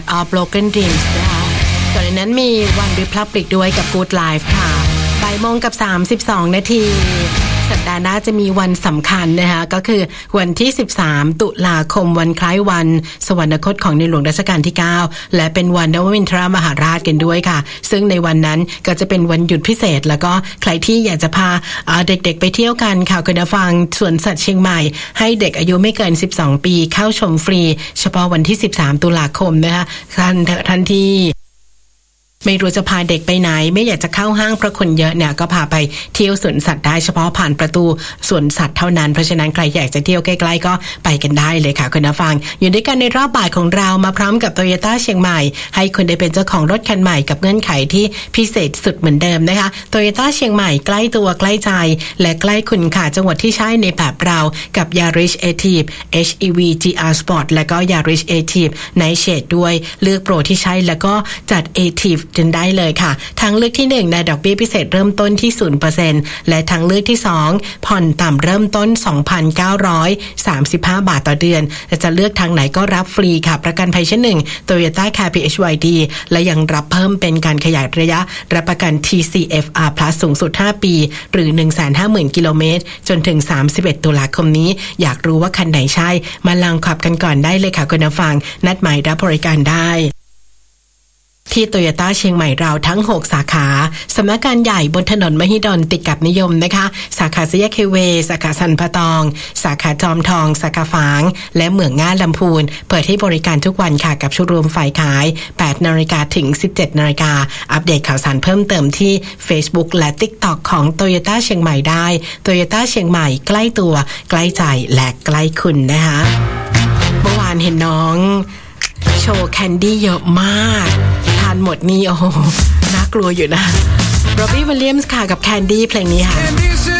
Broken Dreams นะคะก่อนนั้นมี One Republic ด้วยกับ Good Life ค่ะบ่ายโมงกับ32นาทีสัปดาห์หน้าจะมีวันสำคัญนะคะก็คือวันที่13ตุลาคมวันคล้ายวันสวรรคตของในหลวงรัชกาลที่9และเป็นวันนวมินทรมหาราชกันด้วยค่ะซึ่งในวันนั้นก็จะเป็นวันหยุดพิเศษแล้วก็ใครที่อยากจะพาเด็กๆไปเที่ยวกันค่ะคุณผู้ฟังสวนสัตว์เชียงใหม่ให้เด็กอายุไม่เกิน12ปีเข้าชมฟรีเฉพาะวันที่13ตุลาคมนะคะท่านที่ไม่รู้จะพาเด็กไปไหนไม่อยากจะเข้าห้างเพราะคนเยอะเนี่ยก็พาไปเที่ยวสวนสัตว์ได้เฉพาะผ่านประตูสวนสัตว์เท่านั้นเพราะฉะนั้นใครอยากจะเที่ยวใกล้ๆก็ไปกันได้เลยค่ะคุณผู้ฟังอยู่ด้วยกันในรอบบ่ายของเรามาพร้อมกับ Toyota เชียงใหม่ให้คุณได้เป็นเจ้าของรถคันใหม่กับเงื่อนไขที่พิเศษสุดเหมือนเดิมนะคะ Toyota เชียงใหม่ใกล้ตัวใกล้ใจและใกล้คุณค่ะจังหวัดที่ใช้ในแบบเรากับ Yaris Active HEV GR Sport และก็ Yaris Active Night Shade ด้วยเลือกโปรที่ใช้แล้วก็จัด Activeจนได้เลยค่ะทางเลือกที่1ในดอกเบี้ยพิเศษเริ่มต้นที่ 0% และทางเลือกที่2ผ่อนต่ำเริ่มต้น 2,935 บาทต่อเดือนและจะเลือกทางไหนก็รับฟรีค่ะประกันภัยชั้น1 Toyota Care PHYD และยังรับเพิ่มเป็นการขยายระยะรับประกัน TCFR Plus สูงสุด5ปีหรือ 150,000 กิโลเมตรจนถึง31ตุลาคมนี้อยากรู้ว่าคันไหนใช่มาลองขับกันก่อนได้เลยค่ะคุณผู้ฟังนัดหมายรับบริการได้ที่โตโยต้าเชียงใหม่เราทั้ง6สาขาสำนักงานใหญ่บนถนนมหิดลติดกับนิยมนะคะสาขาสี่แยกเฮเวย์สาขาสันปะตองสาขาจอมทองสาขาฝางและเหมืองง่าลำพูนเปิดให้บริการทุกวันค่ะกับโชว์รูมฝ่ายขาย 8 นาฬิกาถึง 17 นาฬิกาอัปเดตข่าวสารเพิ่มเติมที่ Facebook และ TikTok ของโตโยต้าเชียงใหม่ได้โตโยต้าเชียงใหม่ใกล้ตัวใกล้ใจและใกล้คุณนะคะเมื่อวานเห็นน้องโชว์แคนดี้เยอะมากทานหมดนี่โอ้โหน่ากลัวอยู่นะโรบี้วิลเลียมส์ค่ะกับแคนดี้เพลงนี้ค่ะ